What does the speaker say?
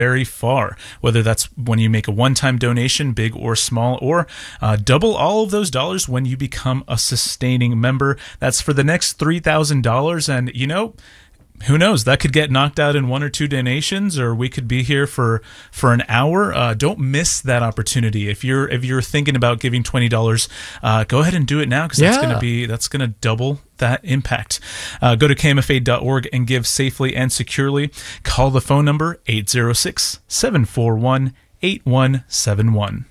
very far, whether that's when you make a one-time donation, big or small, or double all of those dollars when you become a sustaining member. That's for the next $3,000. And, who knows? That could get knocked out in one or two donations, or we could be here for an hour. Don't miss that opportunity. If you're thinking about giving $20, go ahead and do it now, because that's gonna double that impact. Go to kmfa.org and give safely and securely. Call the phone number 806-741-8171.